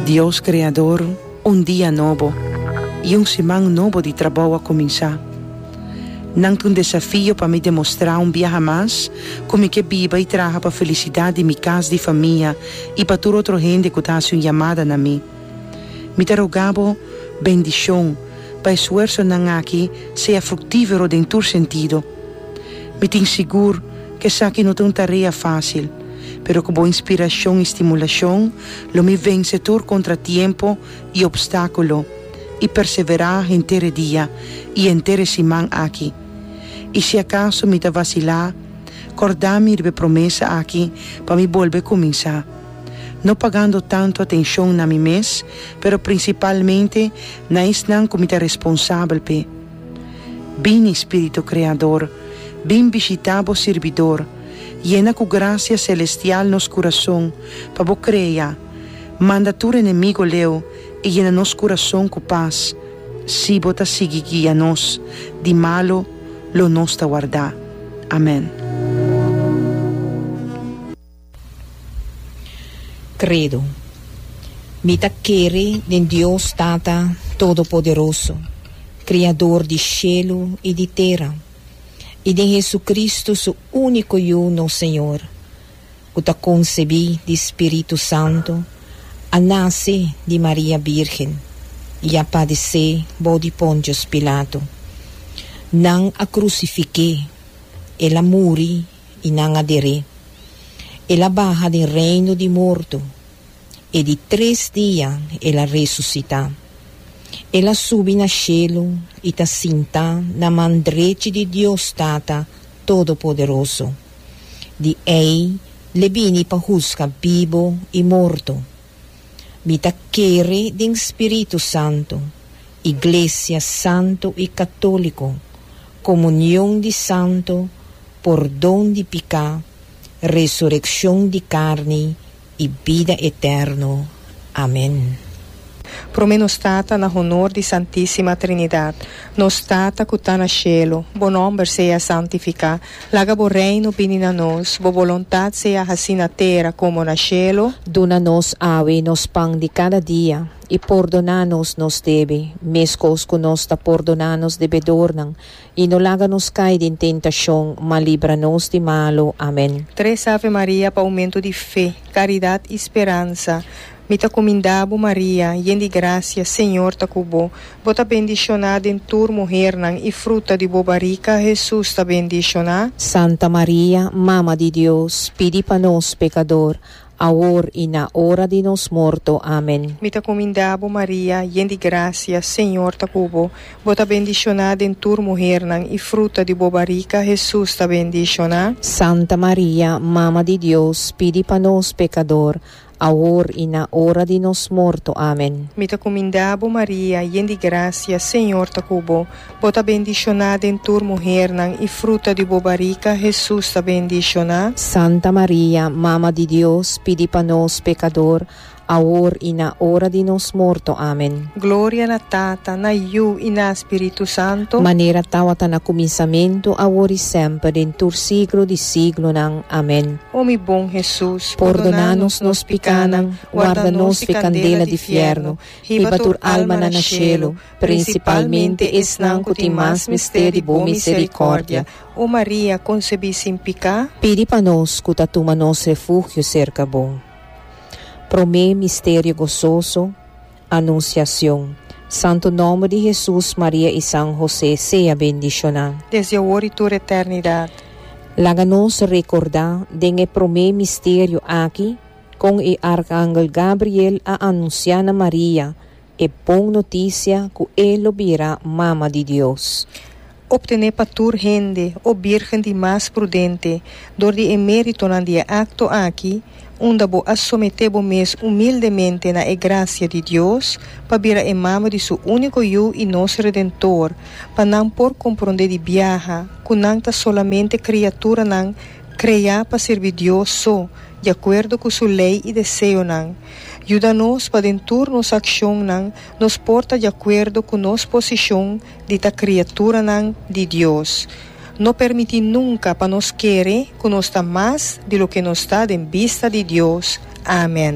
Deus Criador, um dia novo e semana novo de trabalho a começar. Não um desafio para me demonstrar dia mais como que viva e traga para a felicidade de minha casa de família e para toda outra gente que está sendo chamada na mim. Me rogavo bendição para o esforço não aqui seja frutífero em todo sentido. Me tenho seguro que essa aqui não é uma tarefa fácil, pero com boa inspiração e estimulação, lo me vence todo contratiempo e obstáculo e perseverar inteiro dia e inteira semana aqui. E se acaso me vacilar, acordar-me de promessa aqui para me volver a começar. Não pagando tanto atenção na mim mesmo, pero principalmente na isnan como responsável pe. Bem Espírito Criador, bem visitado servidor, llena com graça celestial nos coração, para vo creia. Manda tu inimigo leu e llena nos coração com paz. Si bota sigue guia nos, de malo lo nos ta guardar. Amém. Credo. Mita quere de Deus Tata Todo-Poderoso, Criador de cielo e de terra, e de Jesus Cristo, seu único e uno Senhor, que ta concebi de Espírito Santo, a nasce de Maria Virgem, e a padecer bo de Pontius Pilato. Não a crucifiquei, ela muri e não adere. Ela baja del reino de morto, e de 3 dias ela ressuscita. Ela sube na cielo e ta sinta na mão direita de Deus Tata Todo-Poderoso. De ei le vini pa juzgar vivo e morto. Mita quere de Espírito Santo, Iglesia Santo e Católico, comunhão de santo, perdão de pecado, resurrección de carne e vida eterno. Amém. Promenos Tata na honor de Santíssima Trinidade. Nos Tata que está na cielo, bo nome seja santificado. Laga bo reino vini na nós, bo vontade seja assim na terra como na cielo. Dona-nos ave nos pão de cada dia, e perdona-nos nos debe, mescos que nos ta perdona-nos debedornan, e no laga-nos cair em tentação, mas livra-nos de malo. Amém. Três Ave Maria para aumento de fé, caridade e esperança. Mita comindabo Maria, yen de graça, Senhor ta cubo. Bota bendicionada em tur mulher nan e fruta de bobarica, Jesus ta bendicionada. Santa Maria, Mama de Deus, pedi para nós pecador, agora e na hora de nos morto. Amém. Mita comindabo Maria, yen de graça, Senhor ta cubo. Bota bendicionada em tur mulher nan e fruta de bobarica, Jesus ta bendicionada. Santa Maria, Mama de Deus, pedi para nós pecador, agora e na hora de nos morto. Amém. Mita comindabo Maria, yen de graça, Senhor ta cubo. Bota bendicionada em tur mulher nan e fruta de bobarica, Jesus ta bendicionada. Santa Maria, Mama de Deus, pedi para nós pecador, agora e na hora de nos morto. Amém. Glória na Tata, na Iu e na Espírito Santo. Maneira tawata na começamento, agora e sempre, em tur siglo de siglo nang. Amém. Ó mi bom Jesus, perdona-nos nos picanan, guarda-nos de candela de fierno, riba tur alma na cielo, principalmente esnan que tem mais mistério de misericórdia. Ó Maria, concebi sem pecado, pedi para nós que tatuma nos refúgio cerca bom. Promê mistério gozoso, anunciação. Santo nome de Jesus, Maria e São José, seja bendicionado. Desde agora e toda eternidade. Laga-nos recordar de promê mistério aqui, com o arcángel Gabriel a anunciar a Maria, e bom notícia que ele virá mama de Deus. Obtener para tur gente, o virgem de mais prudente, dor de emérito na dia acto aqui, onde bo assometer bo mes humildemente na graça de Deus, para vir a mama de seu único eu e nosso Redentor, para não por compreender de viaja, que não está solamente criatura não, criar para servir Deus só, de acordo com sua lei e desejo não. Ajuda-nos para dentur nossa ação não, nos porta de acordo com nossa posição de ta criatura não de Deus. Não permite nunca para nos querer que nos está mais de lo que nos está em vista de Deus. Amém.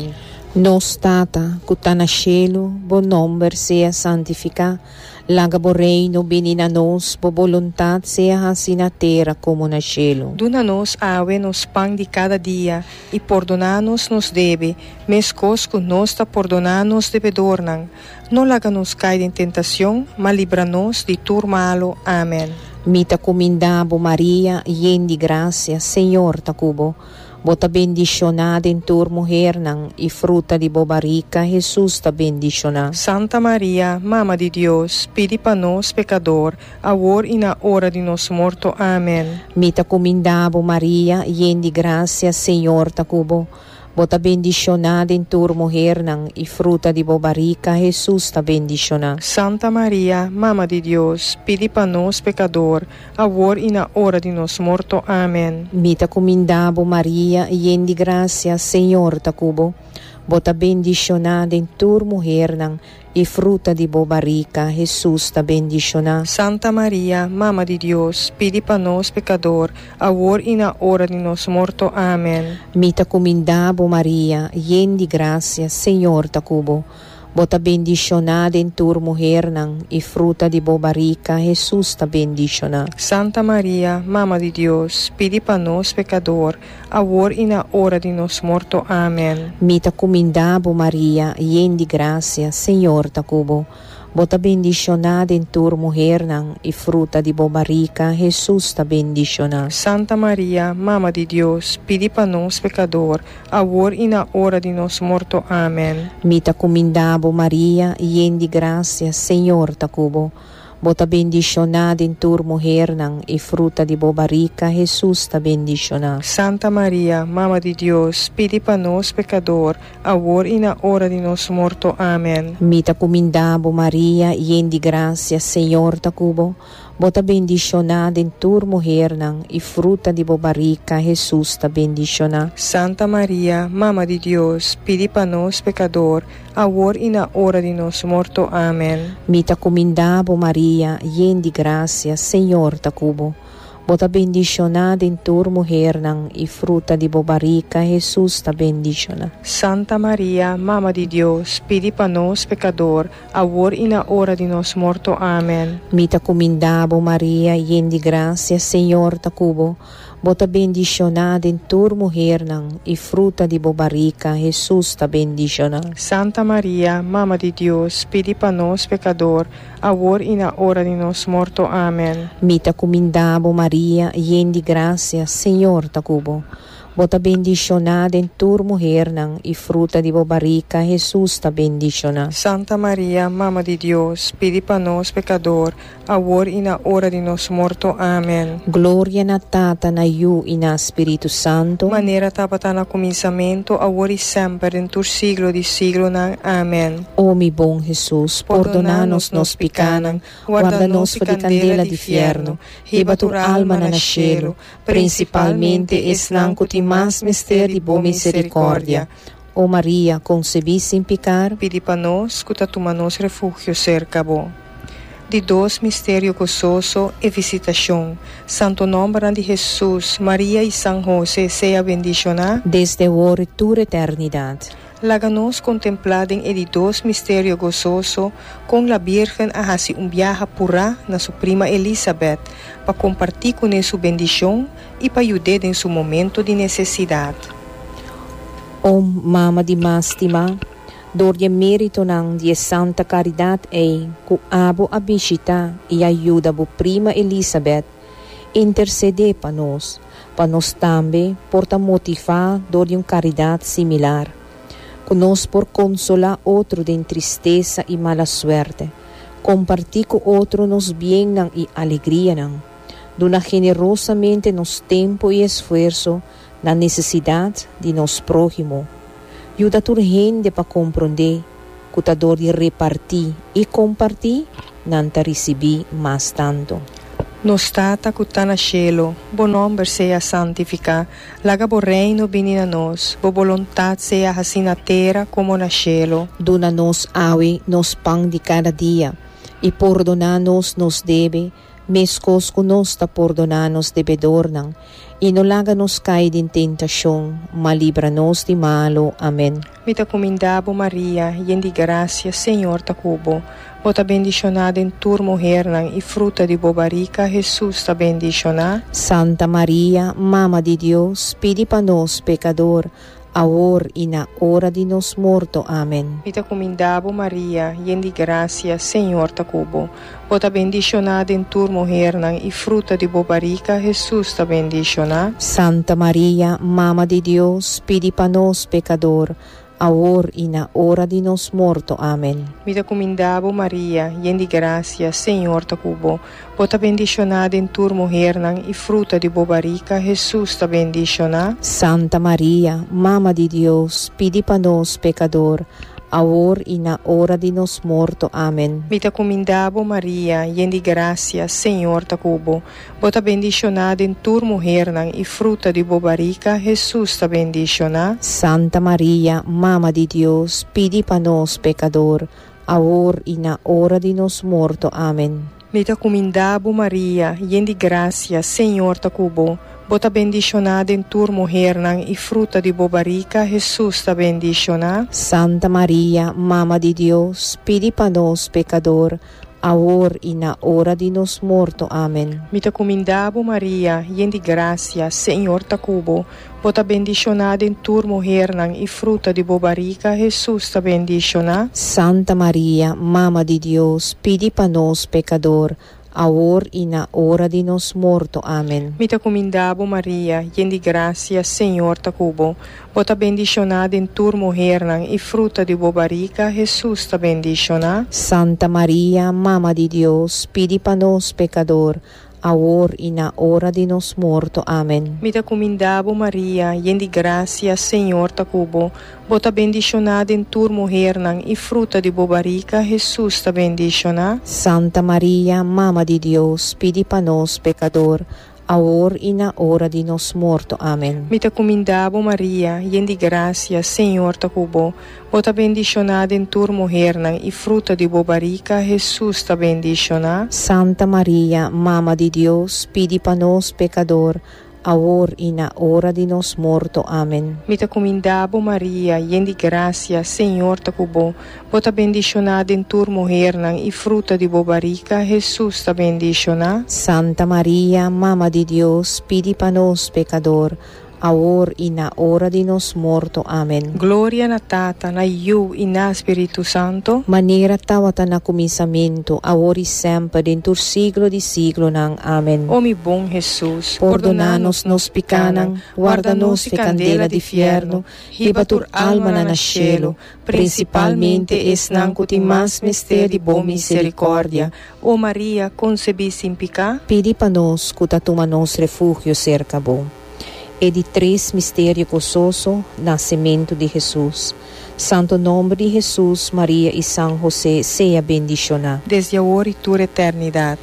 Nos Tata, que tá no cielo, bo nome seja santificado. Laga bo reino benina nos, bo voluntad seja assim na terra como no cielo. Duna-nos awe nos pão de cada dia, e perdona-nos nos debe, mescos que nós ta perdona-nos devedornan. Não laga-nos cair em tentação, mas livra-nos de tudo malo. Amém. Mita comindabo Maria, yen de graça, Senhor ta cubo. Bota bendicionada em tua mulher nang, e fruta de bobarica, Jesus ta bendicionada. Santa Maria, Mama de Deus, pedi para nós pecador, agora e na hora de nosso morto. Amém. Mita comindabo Maria, yen de graça, Senhor ta cubo. Bota bendicionada em tua mulher nang, e fruta de bobarica, Jesus ta bendicionada. Santa Maria, Mama de Deus, pedi para nós pecador, agora e na hora de nosso morto. Amém. Mita comindabo Maria, yen de graça, Senhor ta cubo. Bota bendicionada em tua mulher nang, e fruta de bobarica, Jesus ta bendicionada. Santa Maria, Mama de Deus, pedi para nós pecador, agora e na hora de nosso morto. Amém. Mita comindabo Maria, yen de graça, Senhor ta cubo. Bota bendicionada em tua mulher nang, e fruta de bobarica, Jesus ta bendicionada. Santa Maria, Mama de Deus, pedi para nós pecador, agora e na hora de nosso morto. Amém. Mita comindabo Maria, yen de graça, Senhor ta cubo. Bota bendicionada em tua mulher nang, e fruta de bobarica, Jesus ta bendicionada. Santa Maria, Mama de Deus, pedi para nós pecador, agora e na hora de nosso morto. Amém. Mita comindabo Maria, yen de graça, Senhor ta cubo. Bota bendicionada em tua mulher nang, e fruta de bobarica, Jesus ta bendicionada. Santa Maria, Mama de Deus, pedi para nós pecador, agora e na hora de nosso morto. Amém. Mita comindabo Maria, yen de graça, Senhor ta cubo. Bota bendicionada em tua mulher nang, e fruta de bobarica, Jesus ta bendicionada. Santa Maria, Mama de Deus, pedi para nós pecador, agora e na hora de nosso morto. Amém. Mita comindabo Maria, yen de graça, Senhor ta cubo. Bota bendicionada em tua mulher nang, e fruta de bobarica, Jesus ta bendicionada. Santa Maria, Mama de Deus, pedi para nós pecador, agora e na hora de nosso morto. Amém. Mita comindabo Maria, yen de graça, Senhor ta cubo. Bota bendicionada em tua mulher nang, e fruta de bobarica, Jesus ta bendicionada. Santa Maria, Mama de Deus, pedi para nós pecador, agora e na hora de nosso morto. Amém. Mita comindabo Maria, yen de graça, Senhor ta cubo. Bota bendicionada em tua mulher nang, e fruta de bobarica, Jesus ta bendicionada. Santa Maria, Mama de Deus, pedi para nós pecador, agora e na hora de nosso morto. Amém. Glória na Tata, na Iu e na Espírito Santo. Maneira tapata na começamento, agora e sempre, em tur siglo de siglo. Amém. Ó mi bom Jesus, perdona-nos nos pecados, guarda-nos de candela de fierno, riba tur alma na cielo, principalmente esnanco ti mas mistério de boa misericórdia. Ó Maria, concebi sem pecar, pedi para nós, que toma nos refúgio cerca bo. De dois mistérios gozoso e visitação. Santo nome de Jesus, Maria e São José, seja bendicionada desde agora e toda eternidade. Laga-nos contemplarem e de dois mistérios gozoso com a Virgem a fazer viaje pura na sua prima Elizabeth para compartilhar com ela sua bendição e para ajudar em seu momento de necessidade. Ó Mama de Mástima, dor e mérito ng de Santa Caridade e ku abo a bisita e ajuda bo prima Elizabeth, intercede para nós também porta motivar dor de caridade similar. Conosco por consolar outro de tristeza e mala suerte, compartir com outro nos bem e alegria nang, dona generosamente nos tempo e esforço na necessidade de nos próximo. Ajuda a gente para compreender que a dor de repartir e compartir não te receber mais tanto. Nos Tata que está no cielo, bo nome seja santificado, laga bo reino venha a nós, bo vontade seja assim na terra como no cielo. Dona-nos awe nos pão de cada dia, e perdona-nos nos deve, Mescos conosco perdonanos devedor nang, e não laga-nos cair em tentação, mas livra-nos de malo. Amém. Mita comindabo Maria, yen di gracia, Senhor ta cubo. Bota bendicionada em tur mujer nang, e fruta de bobarica, Jesus ta bendicionada. Santa Maria, Mama de Deus, pedi para nós, pecador, agora e na hora de nos morto. Amém. Mita comindabo Maria, yen di gracia, Senhor ta cubo. Bota bendicionada em tur mujer nang, e fruta de bobarica, Jesus ta bendicionada. Santa Maria, Mama de Deus, pedi para nós, pecador, agora e na hora de nos morto. Amém. Mita comindabo Maria, yen di gracia, Senhor ta cubo. Bota bendicionada em tur mujer nang, e fruta de bobarica, Jesus ta bendicionada. Santa Maria, Mama de Deus, pedi para nós, pecador, agora e na hora de nos morto. Amém. Mita comindabo Maria, yen di gracia, Senhor ta cubo. Bota bendicionada em tur mujer nang, e fruta de bobarica, Jesus ta bendicionada. Santa Maria, Mama de Deus, pedi para nós, pecador, agora e na hora de nos morto. Amém. Mita comindabo Maria, yen di gracia, Senhor ta cubo. Bota bendicionada em tur mujer nang, e fruta de bobarica, Jesus ta bendicionada. Santa Maria, Mama de Deus, pedi para nós, pecador, agora e na hora de nos morto. Amém. Mita comindabo Maria, yen di gracia, Senhor ta cubo. Bota bendicionada em tur mujer nang, e fruta de bobarica, Jesus ta bendicionada. Santa Maria, Mama de Deus, pedi para nós, pecador, agora e na hora de nos morto. Amém. Mita comindabo Maria, yen di gracia, Senhor ta cubo. Bota bendicionada em tur mujer nang, e fruta de bobarica, Jesus ta bendicionada. Santa Maria, Mama de Deus, pedi para nós, pecador, agora e na hora de nos morto. Amém. Mita comindabo Maria, yen di gracia, Senhor ta cubo. Bota bendicionada em tur mujer nang, e fruta de bobarica, Jesus ta bendicionada. Santa Maria, Mama de Deus, pedi para nós, pecador, agora e na hora de nos morto. Amém. Mita comindabo Maria, yen di gracia, Senhor ta cubo. Bota bendicionada em tur mujer nang, e fruta de bobarica, Jesus ta bendicionada. Santa Maria, Mama de Deus, pedi para nós, pecador, agora e na hora de nos morto. Amém. Mita comindabo Maria, yen di gracia, Senhor ta cubo. Bota bendicionada em tur mujer nang, e fruta de bobarica, Jesus ta bendicionada. Santa Maria, Mama de Deus, pedi para nós, pecador, agora e na hora de nos morto. Amém. Glória na Tata, na Iu e na Espírito Santo. Maneira tawata na começamento, agora e sempre, dentro do siglo de siglo nang. Amém. Ó mi bom Jesus, Perdonanos nos picanang, guarda-nos de candela de fierno, ribatur alma na cielo, principalmente es nanco ti mas mister de bom misericórdia. Ó Maria, concebi sem picar. Pedi para nós, cutatuma nos refúgio cerca bom. E de 3 mistério gozoso, nascimento de Jesus. Santo nome de Jesus, Maria e São José, seja bendicionado. Desde agora e toda eternidade.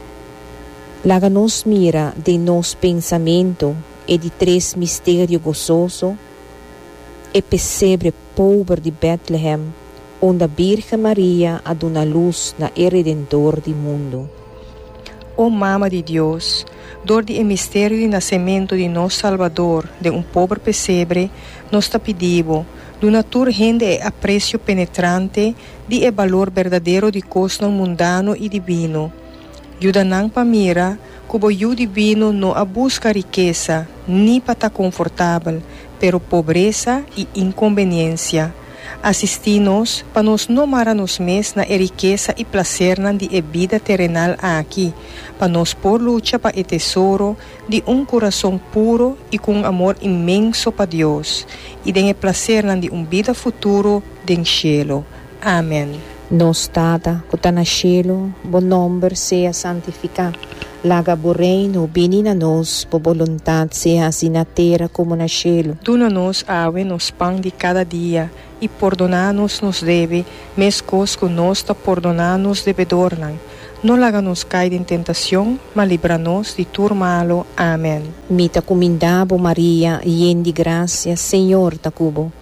Laga nos mira de nos pensamento e de 3 mistério gozoso, e pesebre pobre de Bethlehem, onde a Virgem Maria a dona luz na Redentor do mundo. Ó Mama de Deus, dor de mistério de nascimento de nosso Salvador, de pobre pesebre, nos ta pedibo, do natur rende e aprecio penetrante, de valor verdadeiro de costo mundano e divino. Yudanang pamira, cubo yu divino no a busca riqueza, ni para confortável, pero pobreza e inconveniência. Assisti-nos para nos não nos mes na riqueza e prazer de vida terrenal aqui, para nos por luta para o tesouro de coração puro e com amor imenso para Deus, e de prazer de vida futuro de cielo. Amém. Nos Tata, que está no cielo, bom nome seja santificado. Laga bo reino, vini na nos, por vontade seja assim na terra como na cielo. Duna-nos ave nos pão de cada dia, e perdonar-nos nos deve, mescos que nós ta perdonar-nos devedornan. Não laga-nos cair em tentação, mas livra-nos de tudo malo. Amém. Mita comindabo Maria, yen de graça, Senhor ta cubo.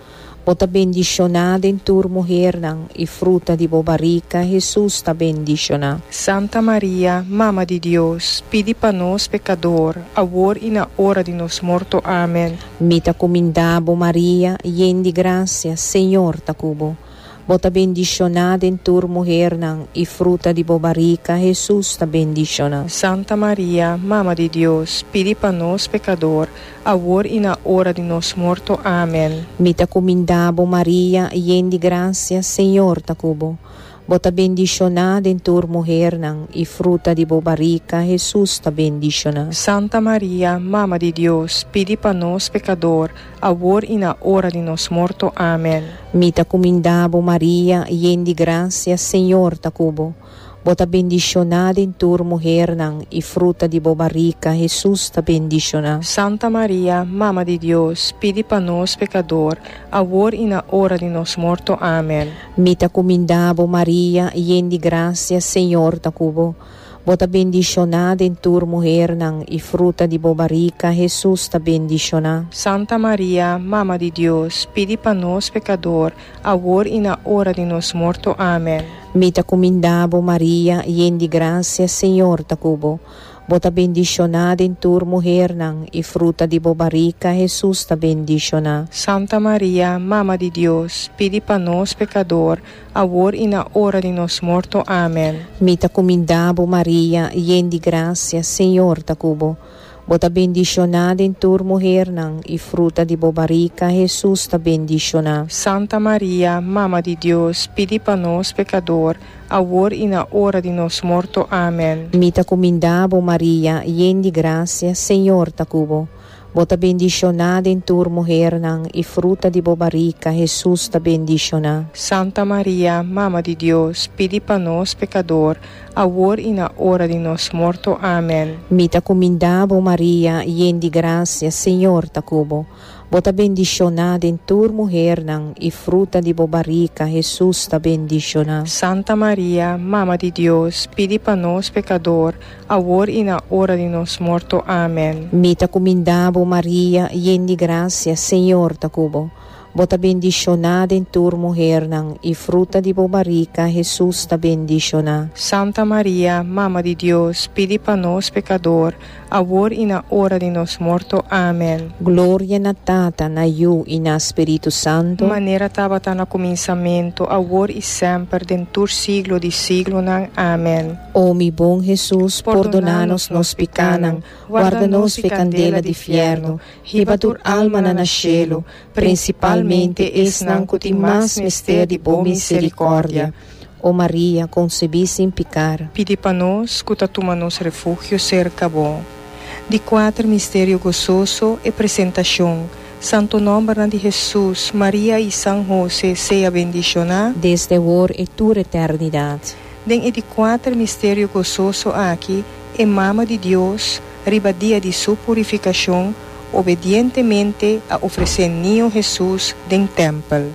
Bota bendicionada em tua mulher e fruta de bobarica, Jesus está bendicionado. Santa Maria, Mama de Deus, pedi para nós pecador, agora e na hora de nos morto. Amém. Mita comindabo Maria, yen de graça, Senhor ta cubo. Bota bendicionada em tua mulher e fruta de bobarica, Jesus está bendicionado. Santa Maria, Mama de Deus, pedi para nós pecador, agora e na hora de nos morto. Amém. Mita comindabo Maria, yen de graça, Senhor ta cubo. Bota bendicionada em tua mulher e fruta de bobarica, Jesus está bendicionado. Santa Maria, Mama de Deus, pedi para nós pecador, agora e na hora de nos morto. Amém. Mita comindabo Maria, yen de graça, Senhor ta cubo. Bota bendicionada em tua mulher e fruta de bobarica, Jesus está bendicionado. Santa Maria, Mama de Deus, pedi para nós pecador, agora e na hora de nos morto. Amém. Mita comindabo Maria, yen de graça, Senhor ta cubo. Bota bendicionada em tua mulher e fruta de bobarica, Jesus está bendicionado. Santa Maria, Mama de Deus, pedi para nós pecador, agora e na hora de nos morto. Amém. Mita comindabo Maria, yen de graça, Senhor ta cubo. Bota bendicionada em tua mulher e fruta de bobarica, Jesus está bendicionado. Santa Maria, Mama de Deus, pedi para nós pecador, agora e na hora de nos morto. Amém. Mita comindabo Maria, yen de graça, Senhor ta cubo. Bota bendicionada em tua mulher e fruta de bobarica, Jesus está bendicionado. Santa Maria, Mama de Deus, pedi para nós pecador, agora e na hora de nos morto. Amém. Mita comindabo Maria, yen de graça, Senhor ta cubo. Bota bendicionada em tua mulher e fruta de bobarica, Jesus está bendicionado. Santa Maria, Mama de Deus, pedi para nós pecador, agora e na hora de nos morto. Amém. Mita comindabo Maria, yen de graça, Senhor ta cubo. Bota bendicionada em tua mulher e fruta de bobarica, Jesus está bendicionado. Santa Maria, Mama de Deus, pedi para nós pecador, agora e na hora de nos morto. Amém. Mita comindabo Maria, yen de graça, Senhor ta cubo. Bota bendicionada em tua mulher e fruta de bobarica, Jesus está bendicionado. Santa Maria, Mama de Deus, pedi para nós pecador, agora e na hora de nos morto. Amém. Glória na Tata, na Yu e na Espírito Santo. Maneira estava no começamento, agora e sempre, dentro siglo de siglo. Amém. Ó mi bom Jesus, perdonanos nos pecanan, guarda-nos de candela de fierno, ribatur alma na nascelo, principalmente es nan que mais mister de boa misericórdia. Ó Maria, concebi sem pecar. Pedi para nós, que toma-nos refúgio cerca bom. De 4 mistério gozoso e apresentação. Santo nome de Jesus, Maria e São José, seja bendicionado. Desde agora e toda eternidade. Den de 4 mistério gozoso aqui, é Mama de Deus, riba dia de sua purificação, obedientemente a oferecer niño Jesus den templo.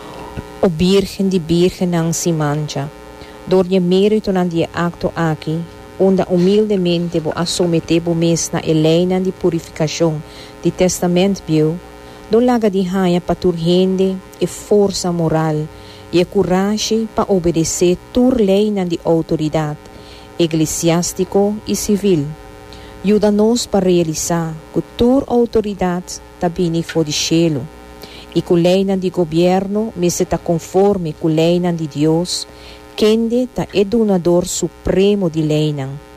O Virgem de Virgem não se mancha. Door je mérito na die acto aqui, onde humildemente vou assometer o mês na eleina de purificação de testamento bio, do laga de raia para tur rende e força moral e coragem para obedecer tur lei de autoridade, eclesiástico e civil. Ajuda-nos para realizar que tur autoridade também for de cielo e que a lei de governo me está conforme com a lei de Deus, quem é donador supremo de lei.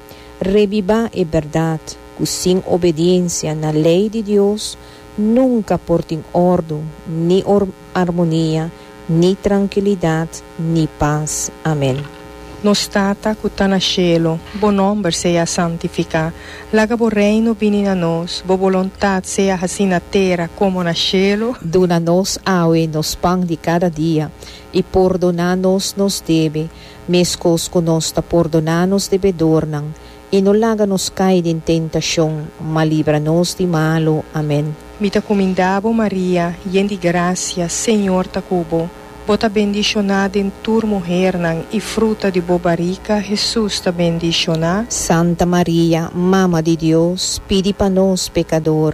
Reviva a verdade, que sem obediência na lei de Deus, nunca porta em ordem, nem harmonia, nem tranquilidade, nem paz. Amém. Nos tata que está no cielo, bom nome seja santificado. Laga bo reino vini na nós, bo vontade seja assim na terra como no cielo. Dona-nos hoje nos pão de cada dia, e perdonar-nos nos deve, mescos que nós ta perdonar-nos devedor-nam, e não laga-nos cair em tentação, mas livra-nos de malo. Amém. Mita comindabo Maria, yen de graça, Senhor ta cubo. Bota bendicionada em tua mulher e fruta de bobarica, Jesus ta bendicionado. Santa Maria, Mama de Deus, pedi para nós pecador,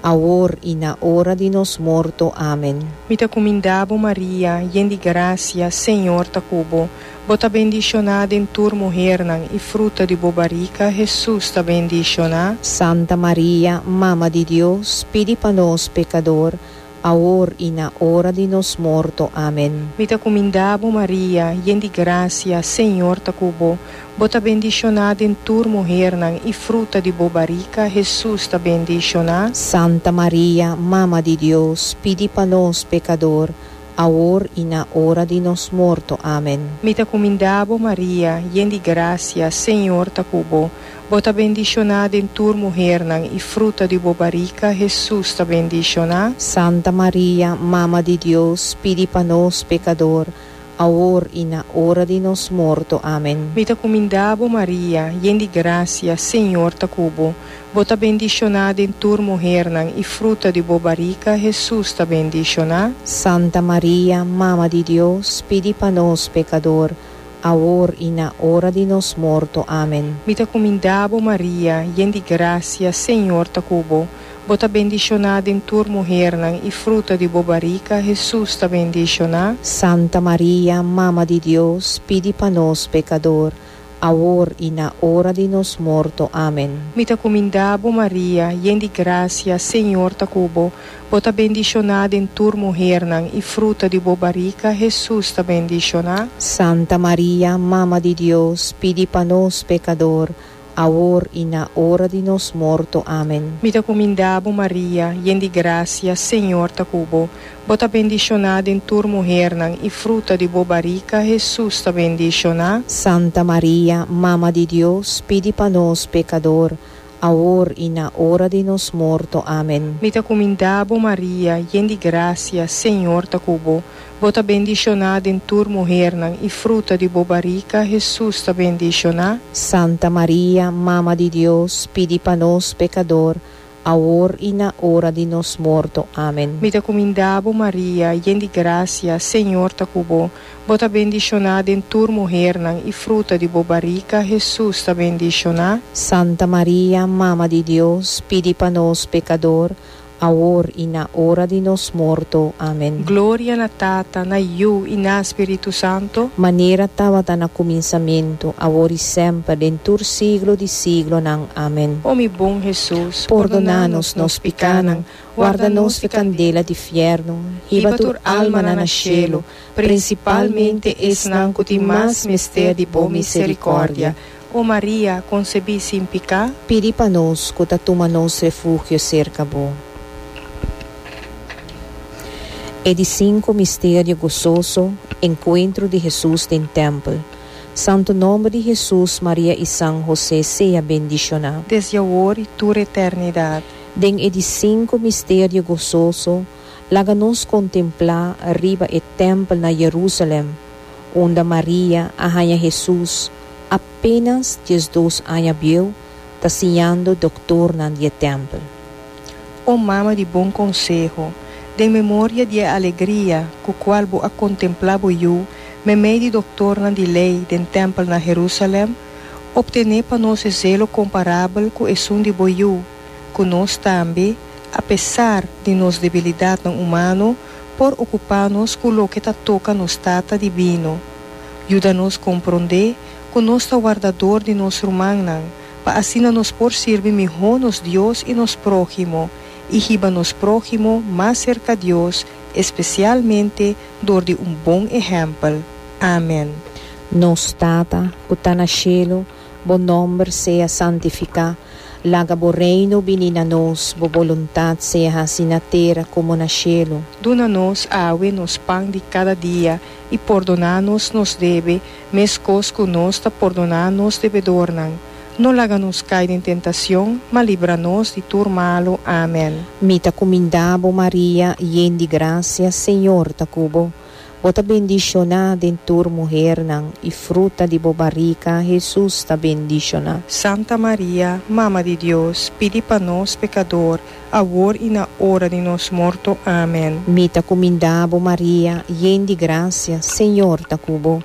ahora y na hora de nos morto. Amén. Mi te comendabo Maria, yen de gracia, Senhor ta cubo. Bota bendicionada em tur mujer nan, e fruta de bobarica, Jesus ta bendicionada. Santa Maria, Mama de Dios, pidi pa nos pecador, ahora y na hora de nos morto. Amén. Mi te comendabo Maria, yen de gracia, Senhor ta cubo. Bota bendicionada em tur mujer nan, e fruta de bobarica, Jesus ta bendicionada. Santa Maria, Mama de Dios, pidi pa nos pecador, ahora y na hora de nos morto. Amén. Mi te comendabo Maria, yen de gracia, Senhor ta cubo. Bota bendicionada em tur mujer nan, e fruta de bobarica, Jesus ta bendicionada. Santa Maria, Mama de Dios, pidi pa nos pecador, ahora y na hora de nos morto. Amén. Mi te comendabo Maria, yen de gracia, Senhor ta cubo. Bota bendicionada em tur mujer nan, e fruta de bobarica, Jesus ta bendicionada. Santa Maria, Mama de Dios, pidi pa nos pecador, ahora y na hora de nos morto. Amén. Mi te comendabo Maria, yen de gracia, Senhor ta cubo. Bota bendicionada em tur mujer nan, e fruta de bobarica, Jesus ta bendicionada. Santa Maria, Mama de Dios, pidi pa nos pecador, ahora y na hora de nos morto. Amén. Mi te comendabo Maria, yen de gracia, Senhor ta cubo. Bota bendicionada em tur mujer nan, e fruta de bobarica, Jesus ta bendicionada. Santa Maria, Mama de Dios, pidi pa nos pecador, ahora y na hora de nos morto. Amén. Mi te comendabo Maria, yen de gracia, Senhor ta cubo. Bota bendicionada em tur mujer nan, e fruta de bobarica, Jesus ta bendicionada. Santa Maria, Mama de Dios, pidi pa nos pecador, ahora y na hora de nos morto. Amén. Mi te comendabo Maria, yen de gracia, Senhor ta cubo. Bota bendicionada em tur mujer nan, e fruta de bobarica, Jesus ta bendicionada. Santa Maria, Mama de Dios, pidi pa nos pecador, ahora y na hora de nos morto. Amén. Mi te comendabo Maria, yen de gracia, Senhor ta cubo. Bota bendicionada em tur mujer nan, e fruta de bobarica, Jesus ta bendicionada. Santa Maria, Mama de Dios, pidi pa nos pecador, ahora y na hora de nos morto. Amén. Glória na Tata, na Iu e na Espírito Santo. Maneira estava na começamento, agora e sempre, dentro do siglo de siglo. Amém. Ó mi bom Jesus, Perdona-nos nos pecados, guarda-nos de candela de inferno, riba tua alma na cielo, principalmente es nanco de mais mistério de boa misericórdia. Ó Maria, concebi sem pecado, Pedi para nós, que toma nos refúgio cerca bom. É de 5 mistério gozoso, encontro de Jesus em templo. Santo nome de Jesus, Maria e São José seja bendicionado. desde agora e toda eternidade. Den é de 5 mistério gozoso, laga-nos contemplar arriba o templo na Jerusalém, onde Maria, a rainha Jesus, apenas 12 anos viu, taciando doutor na templo. Ó mama de bom conselho, de memória de alegria, com qual vou a contemplar eu, me meio de doutor na de lei den templo na Jerusalém, obtener para nós zelo comparável com o de boiu, que nós também, apesar de nos debilidade no humano, por ocupar-nos com o que toca nos tata divino. Ajuda-nos a compreender que nós está guardador de nosso humano, para assim nos por servir melhor nos Deus e nos próximo, e riba nos próximo mais cerca de Deus, especialmente dor de bom exemplo. Amém. Nos tata, que está na cielo, bom nome seja santificado, laga bo reino vinina nos, bo voluntade seja assim na terra como na cielo. Dona-nos awe nos pão de cada dia, e perdona-nos nos deve, mescos que nós ta perdona-nos devedornan. Não laga-nos cair em tentação, mas livra-nos de tudo malo. Amém. Mita comendabo Maria, yen de graça, Senhor ta cubo. Bota bendicionada em tur mulher e fruta de bobarica, Jesus ta bendicionada. Santa Maria, Mama de Deus, pedi para nós pecador, agora e na hora de nosso morto. Amém. Mita comendabo Maria, yen de graça, Senhor ta cubo.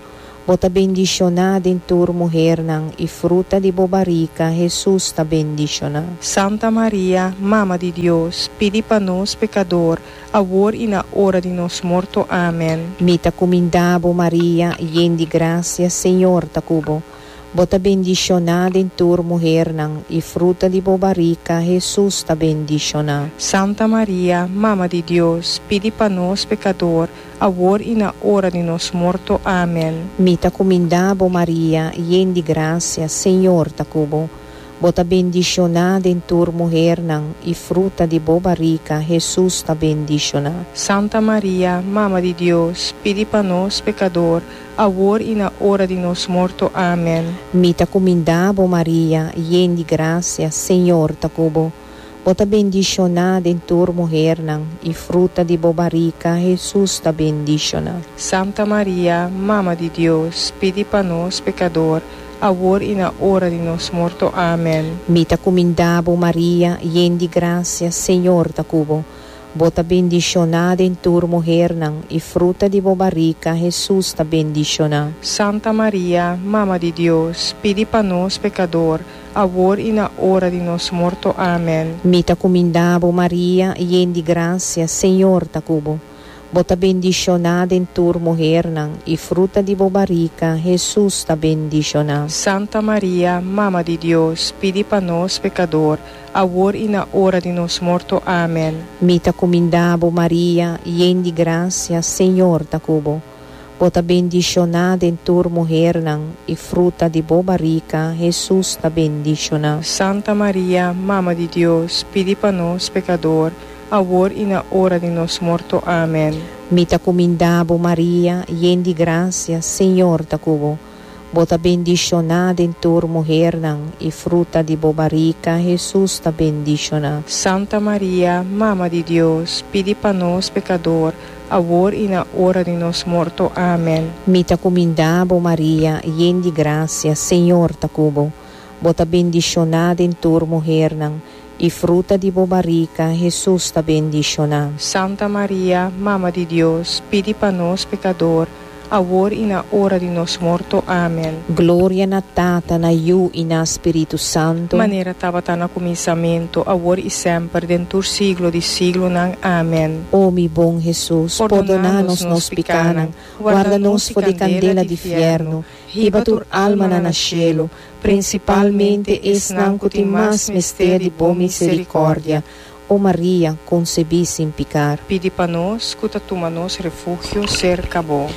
Bota bendicionada em tua mulher nang e fruta de bobarica, Jesus ta bendicionada. Santa Maria, Mama de Deus, pedi para nós pecador, agora e na hora de nos morto. Amém. Mita comindabo Maria, yen de gracia, Senhor ta cubo. Bota bendicionada em tua mulher nang e fruta de bobarica, Jesus ta bendicionada. Santa Maria, Mama de Deus, pedi para nós pecador, agora e na hora de nos morto. Amém. Mita comindabo Maria, yen de gracia, Senhor ta cubo. Bota bendicionada em tua mulher nang e fruta de bobarica, Jesus ta bendicionada. Santa Maria, Mama de Deus, pedi para nós pecador, agora e na hora de nos morto. Amém. Mita comindabo Maria, yen de gracia, Senhor ta cubo. Bota bendicionada em tua mulher nang e fruta de bobarica, Jesus ta bendicionada. Santa Maria, Mama de Deus, pedi para nós pecador, agora e na hora de nos morto. Amém. Mita comindabo Maria, yen de gracia, Senhor ta cubo. Bota bendicionada em tua mulher nang e fruta de bobarica, Jesus ta bendicionada. Santa Maria, Mama de Deus, pedi para nós pecador, agora e na hora de nos morto. Amém. Mita comindabo Maria, yen de gracia, Senhor ta cubo. Bota bendicionada em tua mulher nang e fruta de bobarica, Jesus ta bendicionada. Santa Maria, Mama de Deus, pedi para nós pecador, agora e na hora de nos morto. Amém. Mita comindabo Maria, yen de gracia, Senhor ta cubo. Bota bendicionada em tua mulher nang e fruta de bobarica, Jesus ta bendicionada. Santa Maria, Mama de Deus, pedi para nós pecador, agora e na hora de nos morto. Amém. Mita comindabo Maria, yen de gracia, Senhor ta cubo. Bota bendicionada em tua mulher nang e fruta de bobarica, Jesus ta bendicionada. Santa Maria, Mama de Deus, pedi para nós pecador, agora e na hora de nos morto. Amém. Mita comindabo Maria, yen de gracia, Senhor ta cubo. Bota bendicionada em tua mulher nang e fruta de bobarica, Jesus ta bendicionada. Santa Maria, Mama de Deus, pedi para nós pecador, agora e na hora de nos morto. Amém. Glória na Tata, na Iu e na Espírito Santo. Maneira estava no começamento, agora e sempre, dentro do siglo de siglo. Amém. Ó mi bom Jesus, perdona-nos nos pecados, guarda-nos fora de candela de inferno, riba tua alma na cielo, principalmente es nanco ti mais mistério de boa misericórdia. Ó Maria, concebi sem pecar. Pedi para nós, cuta tu manos refúgio, cerca bom.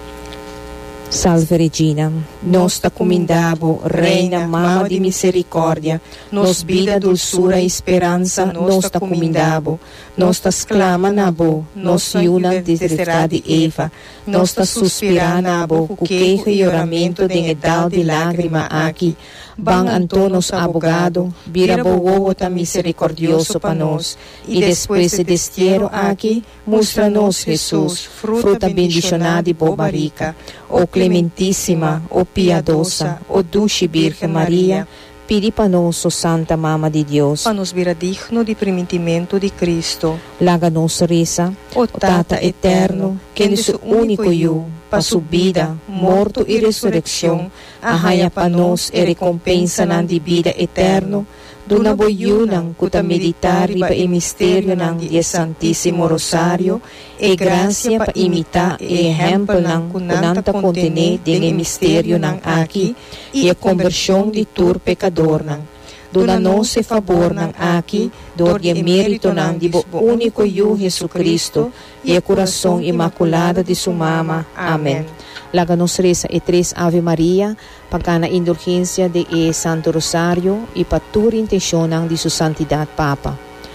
Salve Regina, nos ta comindabo, Reina, Mama de misericórdia, nos vida, dulçura e esperança, nos ta comindabo, nos ta exclama na bo, nos iuna desesperada de Eva, nos ta suspira na bo, o queijo e oramento de edal de lágrima aqui, ban Antonos abogado, vira bogo ta misericordioso pa nós, e depois de destiero aqui, mostra-nos Jesus, fruta bendicionada e bobarica, ó Clementíssima, ó Piedosa, ó Dulce Virgem Maria, pedi para nós, ó Santa Mama de Deus, para nos vira digno de primitimento de Cristo. Laga-nos reza, ó Tata eterno, que é o único eu, para sua vida, morto e ressurreição, arraia para nós e recompensa na de vida eterno, duna boyunang kuta meditar iba e mistério ng Dies Santíssimo Rosario, e gracia pa imita e exemplo ng kunanta contene din mistério ng aki, e conversão de tur pecador ng. Duna-nos e favor ng aki, dor e mérito ng dibo único yu Jesucristo, e a coração imaculada de sua mama. Amém. Laga-nos reza e tres Ave Maria, pagana indulgência de e Santo Rosário e patur intencionang de sua santidade Papa.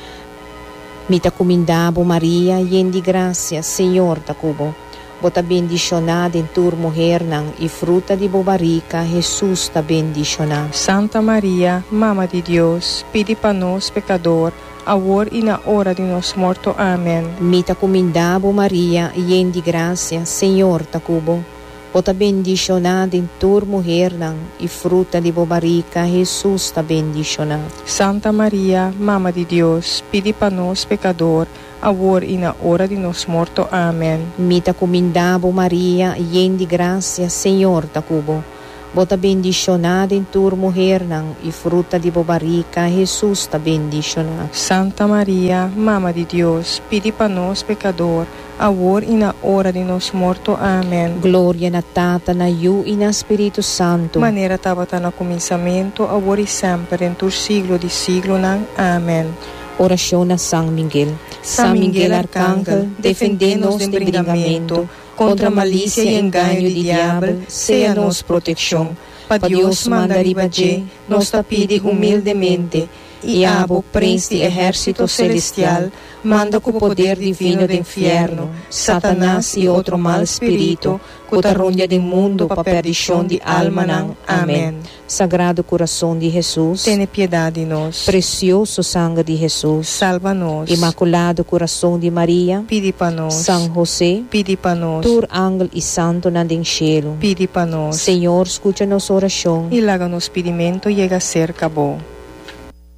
Mita comindabo Maria, yen de gracia, Senhor ta cubo. Bota bendicionada em tua mulher nang e fruta de bobarica, Jesus ta bendicionada. Santa Maria, Mama de Deus, pedi para nós pecador, agora e na hora de nos morto. Amém. Mita comindabo Maria, yen de gracia, Senhor ta cubo. Bota bendicionada em tua mulher e fruta de bobarica, Jesus está bendicionado. Santa Maria, Mama de Deus, pedi para nós pecador, agora e na hora de nos morto. Amém. Mita comindabo Maria, yen de graça, Senhor ta cubo. Bota bendicionada em tua mulher e fruta de bobarica, Jesus está bendicionado. Santa Maria, Mama de Deus, pedi para nós pecador, agora e na hora de nos morto. Amém. Glória na Tata, na Yu e na Espírito Santo. Maneira estava no começamento, agora e sempre, em todo siglo de siglo. Amém. Oração a São Miguel. São Miguel Arcángel, defendendo-nos de brigamento, contra a malícia e engano de diabo, seja nos proteção. Para Deus manda ribager, nos pide humildemente, e abo, príncipe exército celestial, manda com o poder divino do inferno, Satanás e outro mal espírito, que tarronha do mundo para perdição de alma. Amém. Sagrado coração de Jesus, Tene piedade de nós. precioso sangue de Jesus, Salva-nos. Imaculado coração de Maria, Pedi para nós. São José, Pedi para nós. tur ángel e santo na den cielo. Pedi para nós. Senhor, escucha nossa oração. E laga nos pedimento chega a ser acabou.